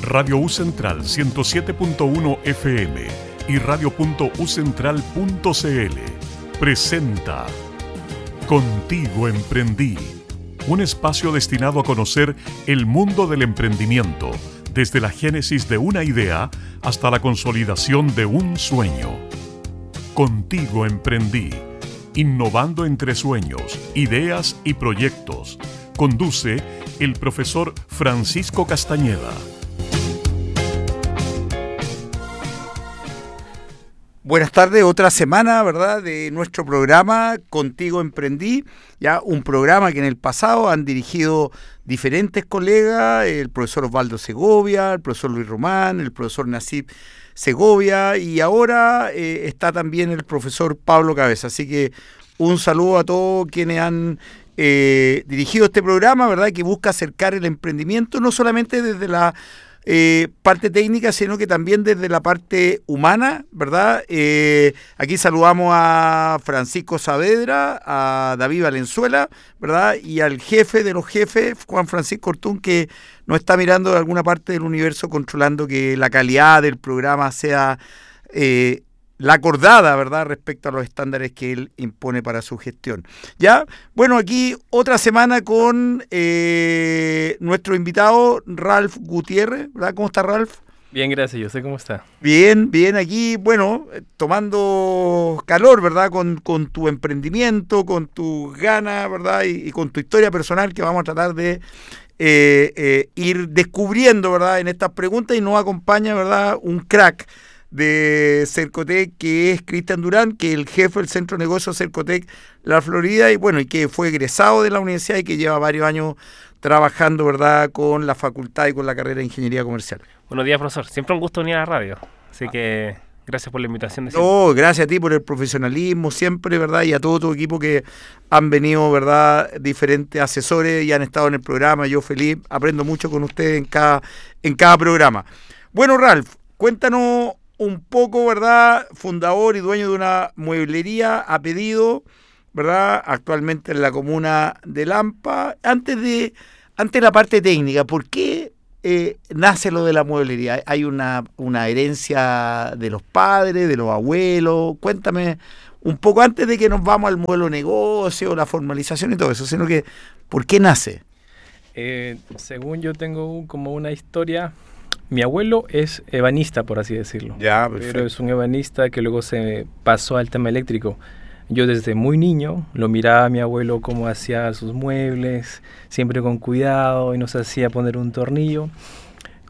Radio U Central 107.1 FM y radio.ucentral.cl presenta Contigo Emprendí, un espacio destinado a conocer el mundo del emprendimiento, desde la génesis de una idea hasta la consolidación de un sueño. Contigo Emprendí, innovando entre sueños, ideas y proyectos. Conduce el profesor Francisco Castañeda. Buenas tardes, otra semana, ¿verdad?, de nuestro programa Contigo Emprendí, ya un programa que en el pasado han dirigido diferentes colegas, el profesor Osvaldo Segovia, el profesor Luis Román, el profesor Nasib Segovia y ahora está también el profesor Pablo Cabeza. Así que un saludo a todos quienes han dirigido este programa, ¿verdad?, que busca acercar el emprendimiento no solamente desde la parte técnica, sino que también desde la parte humana, ¿verdad? Aquí saludamos a Francisco Saavedra, a David Valenzuela, ¿verdad? Y al jefe de los jefes, Juan Francisco Ortún, que nos está mirando de alguna parte del universo, controlando que la calidad del programa sea la acordada, ¿verdad?, respecto a los estándares que él impone para su gestión. Ya, bueno, aquí otra semana con nuestro invitado, Ralph Gutiérrez, ¿verdad? ¿Cómo está, Ralph? Bien, gracias. ¿Y usted cómo está? Bien, bien, aquí, bueno, tomando calor, ¿verdad?, con tu emprendimiento, con tus ganas, ¿verdad?, y con tu historia personal que vamos a tratar de ir descubriendo, ¿verdad?, en estas preguntas, y nos acompaña, ¿verdad?, un crack de Cercotec, que es Cristian Durán, que es el jefe del Centro de Negocios Cercotec La Florida, y bueno, y que fue egresado de la universidad y que lleva varios años trabajando, ¿verdad?, con la facultad y con la carrera de Ingeniería Comercial. Buenos días, profesor. Siempre un gusto venir a la radio, así que gracias por la invitación. No, gracias a ti por el profesionalismo siempre, ¿verdad?, y a todo tu equipo que han venido, ¿verdad?, diferentes asesores y han estado en el programa. Yo feliz, aprendo mucho con ustedes en cada programa. Bueno, Ralph, cuéntanos un poco, ¿verdad?, fundador y dueño de una mueblería a pedido, ¿verdad?, actualmente en la comuna de Lampa. Antes de la parte técnica, ¿por qué nace lo de la mueblería? ¿Hay una herencia de los padres, de los abuelos? Cuéntame un poco antes de que nos vamos al modelo de negocio, la formalización y todo eso, sino que ¿por qué nace? Según yo tengo como una historia. Mi abuelo es ebanista, por así decirlo. Ya, perfecto. Pero es un ebanista que luego se pasó al tema eléctrico. Yo desde muy niño lo miraba a mi abuelo cómo hacía sus muebles, siempre con cuidado, y nos hacía poner un tornillo.